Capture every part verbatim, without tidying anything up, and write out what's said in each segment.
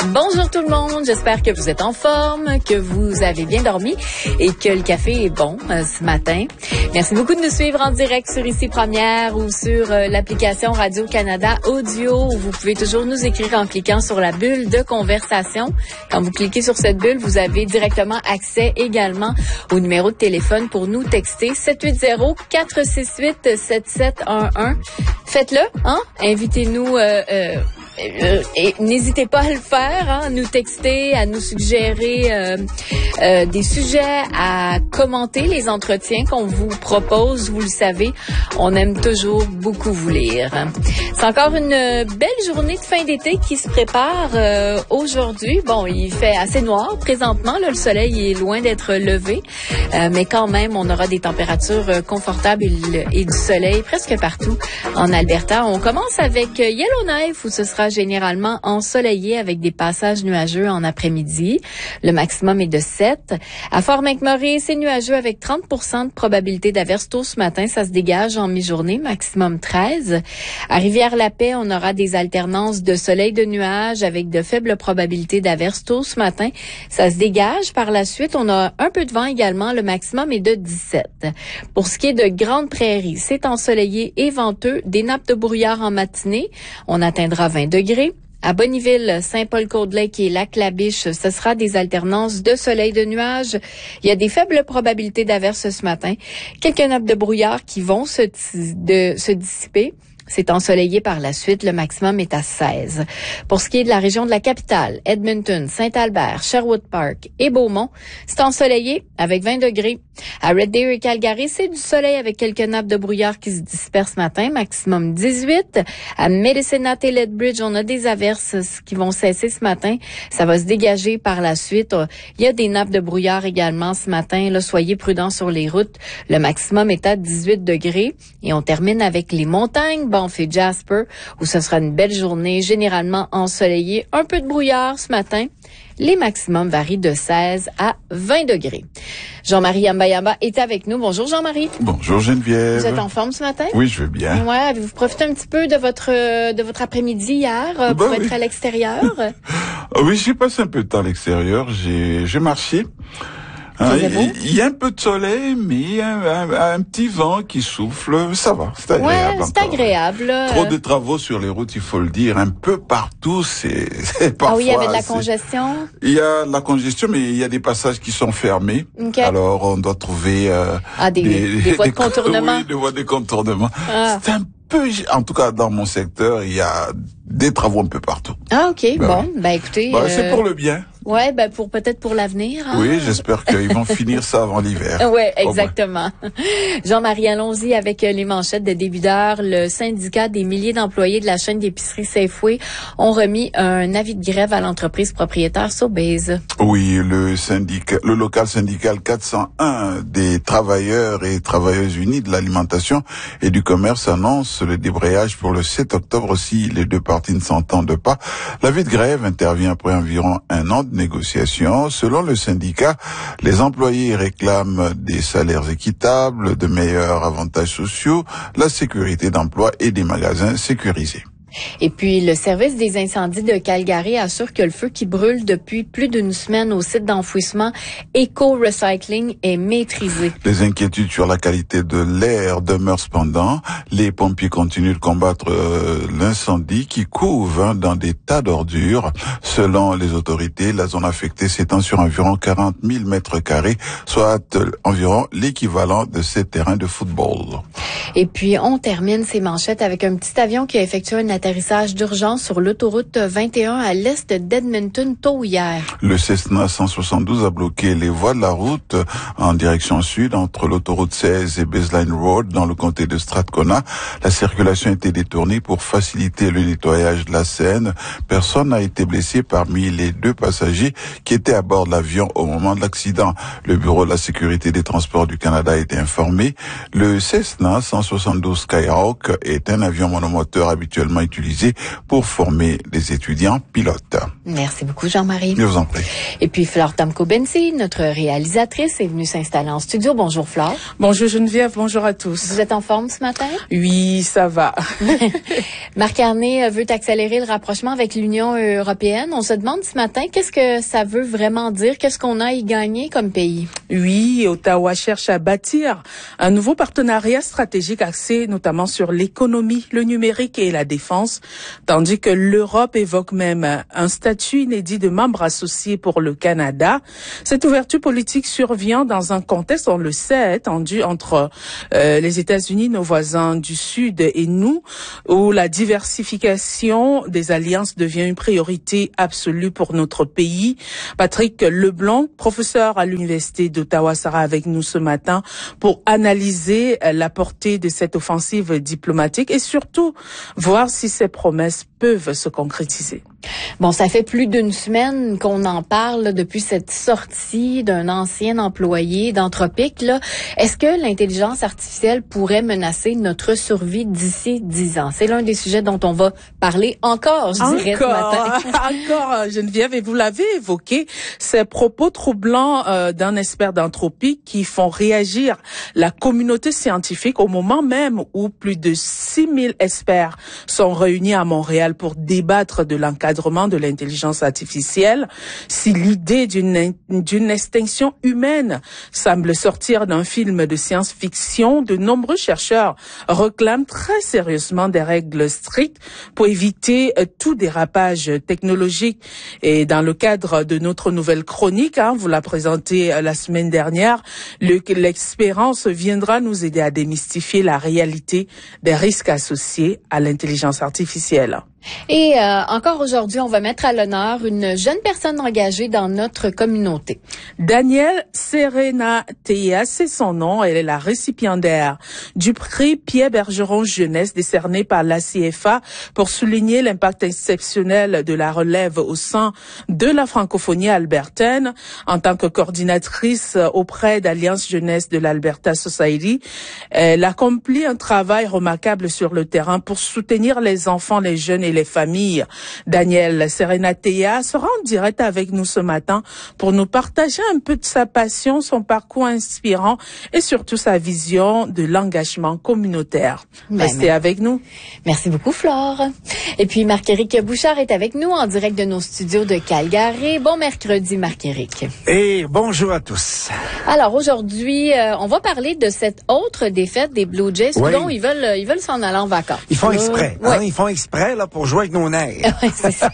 Bonjour tout le monde, j'espère que vous êtes en forme, que vous avez bien dormi et que le café est bon euh, ce matin. Merci beaucoup de nous suivre en direct sur Ici Première ou sur euh, l'application Radio-Canada Audio où vous pouvez toujours nous écrire en cliquant sur la bulle de conversation. Quand vous cliquez sur cette bulle, vous avez directement accès également au numéro de téléphone pour nous texter sept huit zéro, quatre six huit, sept sept un un. Faites-le, hein? Invitez-nous euh, euh, Euh, et n'hésitez pas à le faire, hein, à nous texter, à nous suggérer euh, euh, des sujets, à commenter les entretiens qu'on vous propose. Vous le savez, on aime toujours beaucoup vous lire. C'est encore une belle journée de fin d'été qui se prépare euh, aujourd'hui. Bon, il fait assez noir présentement, là, le soleil est loin d'être levé, euh, mais quand même, on aura des températures confortables et, et du soleil presque partout en Alberta. On commence avec Yellowknife où ce sera généralement ensoleillé avec des passages nuageux en après-midi. Le maximum est de sept. À Fort-McMurray, c'est nuageux avec trente pour cent de probabilité d'averse tôt ce matin. Ça se dégage en mi-journée, maximum treize. À Rivière-la-Paix, on aura des alternances de soleil de nuages avec de faibles probabilités d'averse tôt ce matin. Ça se dégage. Par la suite, on a un peu de vent également. Le maximum est de dix-sept. Pour ce qui est de Grande Prairie, c'est ensoleillé et venteux. Des nappes de brouillard en matinée. On atteindra vingt degrés. À Bonneville, Saint-Paul-Côte-Lake et Lac-La-Biche, ce sera des alternances de soleil de nuages. Il y a des faibles probabilités d'averses ce matin. Quelques nappes de brouillard qui vont se, de, se dissiper. C'est ensoleillé par la suite. Le maximum est à seize. Pour ce qui est de la région de la capitale, Edmonton, Saint-Albert, Sherwood Park et Beaumont, c'est ensoleillé avec vingt degrés. À Red Deer et Calgary, c'est du soleil avec quelques nappes de brouillard qui se dispersent ce matin, maximum dix-huit. À Medicine et Lethbridge, on a des averses qui vont cesser ce matin. Ça va se dégager par la suite. Il y a des nappes de brouillard également ce matin. Là, soyez prudents sur les routes. Le maximum est à dix-huit degrés. Et on termine avec les montagnes. Bon, on fait Jasper, où ce sera une belle journée, généralement ensoleillée. Un peu de brouillard ce matin. Les maximums varient de seize à vingt degrés. Jean-Marie Yamba-Yamba est avec nous. Bonjour Jean-Marie. Bonjour Geneviève. Vous êtes en forme ce matin? Oui, je vais bien. Ouais, avez-vous profité un petit peu de votre de votre après-midi hier euh, bah pour oui. être à l'extérieur? Oui, j'ai passé un peu de temps à l'extérieur. J'ai j'ai marché. Hein, il y a un peu de soleil, mais il y a un, un, un petit vent qui souffle. Ça va, c'est agréable. Ouais, c'est encore. agréable. Trop de travaux sur les routes, il faut le dire, un peu partout. C'est, c'est parfois. Ah oui, il y avait de la congestion. Il y a de la congestion, mais il y a des passages qui sont fermés. Okay. Alors on doit trouver euh, ah, des, des, des voies de contournement. Oui, des voies de contournement. Ah. C'est un peu, en tout cas dans mon secteur, il y a des travaux un peu partout. Ah ok, ben bon, oui. ben écoutez. Ben, euh... c'est pour le bien. Ouais, ben pour peut-être pour l'avenir. Hein? Oui, j'espère qu'ils vont finir ça avant l'hiver. Ouais, exactement. Jean-Marie, allons-y avec les manchettes de début d'heure. Le syndicat des milliers d'employés de la chaîne d'épicerie Safeway ont remis un avis de grève à l'entreprise propriétaire Sobeys. Oui, le syndicat, le local syndical quatre cent un des travailleurs et travailleuses unis de l'alimentation et du commerce annonce le débrayage pour le sept octobre si les deux parties ne s'entendent pas. L'avis de grève intervient après environ un an de négociations. Selon le syndicat, les employés réclament des salaires équitables, de meilleurs avantages sociaux, la sécurité d'emploi et des magasins sécurisés. Et puis, le service des incendies de Calgary assure que le feu qui brûle depuis plus d'une semaine au site d'enfouissement Eco Recycling est maîtrisé. Les inquiétudes sur la qualité de l'air demeurent cependant. Les pompiers continuent de combattre euh, l'incendie qui couve hein, dans des tas d'ordures. Selon les autorités, la zone affectée s'étend sur environ quarante mille mètres carrés, soit euh, environ l'équivalent de ces terrains de football. Et puis, on termine ces manchettes avec un petit avion qui a effectué un atterrissage d'urgence sur l'autoroute vingt et un à l'est d'Edmonton tôt hier. Le Cessna cent soixante-douze a bloqué les voies de la route en direction sud entre l'autoroute seize et Baseline Road dans le comté de Strathcona. La circulation a été détournée pour faciliter le nettoyage de la Seine. Personne n'a été blessé parmi les deux passagers qui étaient à bord de l'avion au moment de l'accident. Le Bureau de la sécurité des transports du Canada a été informé. Le Cessna cent soixante-douze Skyhawk est un avion monomoteur habituellement utilisés pour former des étudiants pilotes. Merci beaucoup, Jean-Marie. Je vous en prie. Et puis, Flore Tamko-Bensi, notre réalisatrice, est venue s'installer en studio. Bonjour, Flore. Bonjour, Geneviève. Bonjour à tous. Vous êtes en forme ce matin? Oui, ça va. Marc Carney veut accélérer le rapprochement avec l'Union européenne. On se demande ce matin, qu'est-ce que ça veut vraiment dire? Qu'est-ce qu'on a à y gagner comme pays? Oui, Ottawa cherche à bâtir un nouveau partenariat stratégique axé notamment sur l'économie, le numérique et la défense, tandis que l'Europe évoque même un statut inédit de membre associé pour le Canada. Cette ouverture politique survient dans un contexte, on le sait, tendu entre euh, les États-Unis, nos voisins du Sud, et nous, où la diversification des alliances devient une priorité absolue pour notre pays. Patrick Leblanc, professeur à l'Université d'Ottawa, sera avec nous ce matin pour analyser la portée de cette offensive diplomatique et surtout voir si ces promesses peuvent se concrétiser. Bon, ça fait plus d'une semaine qu'on en parle depuis cette sortie d'un ancien employé d'Anthropic. Là, est-ce que l'intelligence artificielle pourrait menacer notre survie d'ici dix ans? C'est l'un des sujets dont on va parler encore, je dirais, encore, ce matin. Encore, Geneviève, et vous l'avez évoqué, ces propos troublants euh, d'un expert d'Anthropic qui font réagir la communauté scientifique au moment même où plus de six mille experts sont réunis à Montréal pour débattre de l'encadrement de l'intelligence artificielle. Si l'idée d'une d'une extinction humaine semble sortir d'un film de science-fiction, de nombreux chercheurs réclament très sérieusement des règles strictes pour éviter euh, tout dérapage technologique. Et dans le cadre de notre nouvelle chronique, hein, vous la présentez euh, la semaine dernière, le, l'expérience viendra nous aider à démystifier la réalité des risques associés à l'intelligence artificielle. Et euh, encore aujourd'hui, on va mettre à l'honneur une jeune personne engagée dans notre communauté. Danielle Serena Teia, c'est son nom. Elle est la récipiendaire du prix Pierre Bergeron Jeunesse décerné par l'A C F A pour souligner l'impact exceptionnel de la relève au sein de la francophonie albertaine. En tant que coordinatrice auprès d'Alliance Jeunesse de l'Alberta Society, elle accomplit un travail remarquable sur le terrain pour soutenir les enfants, les jeunes et les familles. Danielle Serena Teia sera en direct avec nous ce matin pour nous partager un peu de sa passion, son parcours inspirant et surtout sa vision de l'engagement communautaire. Ben, Restez mais... avec nous. Merci beaucoup, Flore. Et puis, Marc-Éric Bouchard est avec nous en direct de nos studios de Calgary. Bon mercredi, Marc-Éric. Et bonjour à tous. Alors, aujourd'hui, euh, on va parler de cette autre défaite des Blue Jays. Oui. Dont ils veulent, ils veulent s'en aller en vacances. Ils font exprès. Euh, hein, oui. Ils font exprès, là, pour jouer avec nos nerfs. Oui, c'est ça.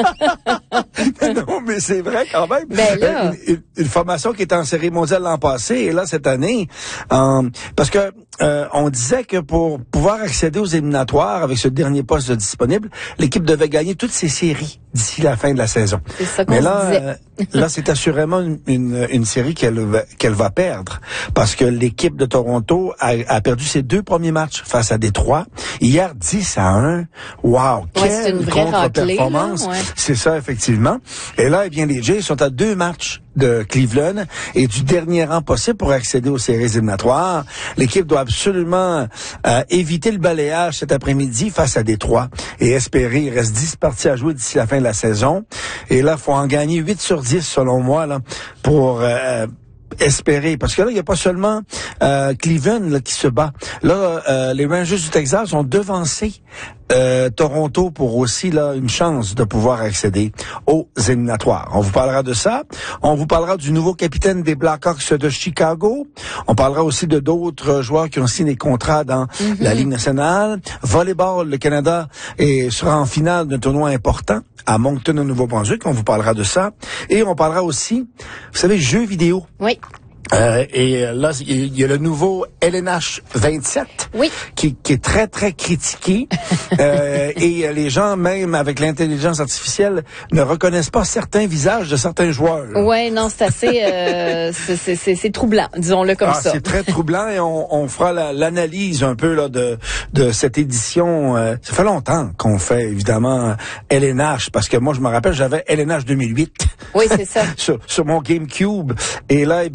Non, mais c'est vrai quand même. Ben là... une, une, une formation qui était en série mondiale l'an passé et là, cette année, euh, parce que euh, on disait que pour pouvoir accéder aux éliminatoires avec ce dernier poste disponible, l'équipe devait gagner toutes ses séries d'ici la fin de la saison. C'est ça qu'on mais là, disait. euh, là, c'est assurément une, une, une série qu'elle va, qu'elle va perdre parce que l'équipe de Toronto a, a perdu ses deux premiers matchs face à Détroit. Hier, dix à un. Wow! Ouais, c'est une vraie contre-performance. raclée, là, ouais. C'est ça, effectivement. Et là, eh bien, les Jays sont à deux matchs de Cleveland et du dernier rang possible pour accéder aux séries éliminatoires. L'équipe doit absolument euh, éviter le balayage cet après-midi face à Détroit et espérer. Il reste dix parties à jouer d'ici la fin de la saison. Et là, il faut en gagner huit sur dix, selon moi, là, pour... Euh, espérer, parce que là, il n'y a pas seulement euh, Cleveland là, qui se bat. Là, euh, les Rangers du Texas ont devancé euh, Toronto pour aussi là une chance de pouvoir accéder aux éliminatoires. On vous parlera de ça. On vous parlera du nouveau capitaine des Blackhawks de Chicago. On parlera aussi de d'autres joueurs qui ont signé des contrats dans mm-hmm. la Ligue nationale. Volleyball, le Canada est, sera en finale d'un tournoi important à Moncton, au Nouveau-Brunswick. On vous parlera de ça. Et on parlera aussi, vous savez, jeux vidéo. Oui. Euh, et là, il y a le nouveau L N H vingt-sept oui. qui, qui est très, très critiqué. euh, et les gens, même avec l'intelligence artificielle, ne reconnaissent pas certains visages de certains joueurs. Oui, non, c'est assez... Euh, c'est, c'est, c'est troublant, disons-le comme ah, ça. C'est très troublant et on, on fera la, l'analyse un peu là de, de cette édition. Euh, ça fait longtemps qu'on fait, évidemment, L N H, parce que moi, je me rappelle, j'avais L N H deux mille huit. Oui, c'est ça. sur, sur mon GameCube. Et là, eh bien, j'aime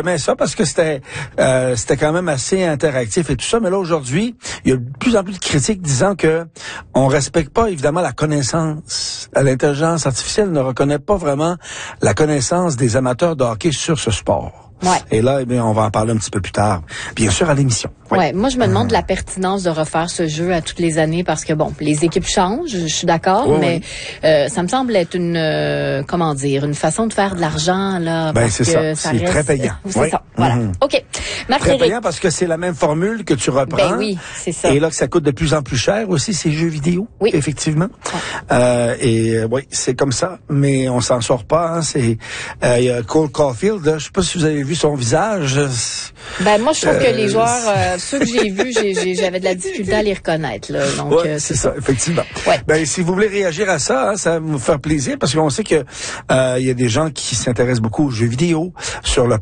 aimais ça parce que c'était euh, c'était quand même assez interactif et tout ça. Mais là, aujourd'hui, il y a de plus en plus de critiques disant que on respecte pas, évidemment, la connaissance. L'intelligence artificielle ne reconnaît pas vraiment la connaissance des amateurs de hockey sur ce sport. Ouais. Et là, eh bien, on va en parler un petit peu plus tard, bien sûr, à l'émission. Ouais. Oui. ouais, moi je me demande de la pertinence de refaire ce jeu à toutes les années parce que bon, les équipes changent, je suis d'accord, Oh, mais oui. euh, ça me semble être une euh, comment dire, une façon de faire de l'argent là. Ben parce c'est que ça, ça c'est reste... très payant. C'est oui. ça, voilà. Mm-hmm. Ok, Marc Très Éric. payant parce que c'est la même formule que tu reprends. Ben oui, c'est ça. Et là que ça coûte de plus en plus cher aussi ces jeux vidéo. Oui. Effectivement. Ouais. Euh, et euh, oui, c'est comme ça, mais on s'en sort pas. Hein, c'est euh, il y a Cole Caulfield. Là, je sais pas si vous avez vu son visage. Ben moi je trouve Euh, que les joueurs, euh, ceux que j'ai vus, j'ai, j'ai, j'avais de la difficulté à les reconnaître là. Donc ouais, euh, c'est ça, effectivement. Ouais. Ben si vous voulez réagir à ça, hein, ça va me faire plaisir parce qu'on sait que euh, il y a des gens qui s'intéressent beaucoup aux jeux vidéo sur le